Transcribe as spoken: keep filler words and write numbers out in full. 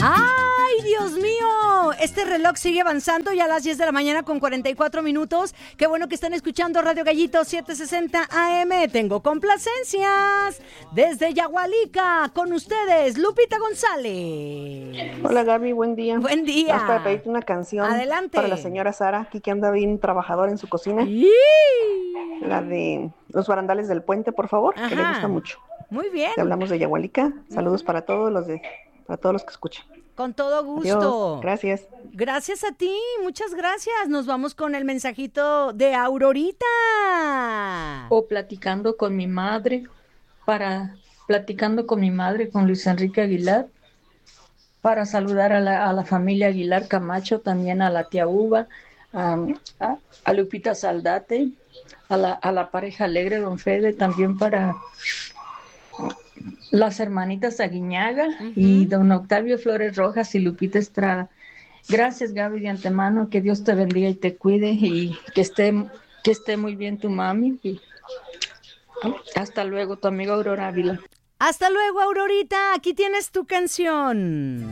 ¡Ay, Dios mío! Este reloj sigue avanzando ya a las diez de la mañana con cuarenta y cuatro minutos. Qué bueno que están escuchando Radio Gallito setecientos sesenta A M. Tengo complacencias desde Yagualica. Con ustedes, Lupita González. Hola, Gaby, buen día. Buen día. Vamos para pedirte una canción. Adelante. Para la señora Sara, aquí que anda bien trabajadora en su cocina. ¡Y! La de Los barandales del puente, por favor, Ajá. que le gusta mucho. Muy bien. Te hablamos de Yagualica. Saludos para todos los de, para todos los que escuchan. Con todo gusto. Adiós. Gracias. Gracias a ti, muchas gracias. Nos vamos con el mensajito de Aurorita. O platicando con mi madre, para platicando con mi madre, con Luis Enrique Aguilar, para saludar a la, a la familia Aguilar Camacho, también a la tía Uva, a, a, a Lupita Saldate, a la, a la pareja alegre, don Fede, también para las hermanitas Aguiñaga uh-huh. y don Octavio Flores Rojas y Lupita Estrada. Gracias, Gaby, de antemano, que Dios te bendiga y te cuide y que esté, que esté muy bien tu mami. Y hasta luego, tu amiga Aurora Ávila. Hasta luego, Aurorita, aquí tienes tu canción.